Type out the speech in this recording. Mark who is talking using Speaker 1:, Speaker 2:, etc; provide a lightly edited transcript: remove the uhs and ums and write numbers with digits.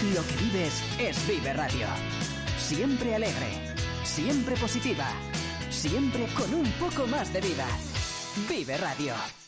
Speaker 1: Lo que vives es Vive Radio. Siempre alegre, siempre positiva, siempre con un poco más de vida. Vive Radio.